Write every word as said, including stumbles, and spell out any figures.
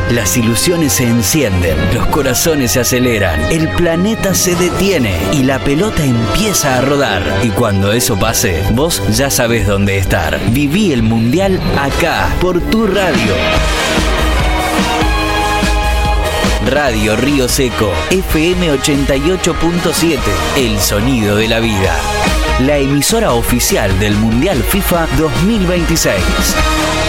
las ilusiones se encienden, los corazones se aceleran, el planeta se detiene y la pelota empieza a rodar. Y cuando eso pase, vos ya sabés dónde estar. Viví el Mundial acá, por tu radio. Radio Río Seco, F M ochenta y ocho punto siete, el sonido de la vida. La emisora oficial del Mundial FIFA dos mil veintiséis.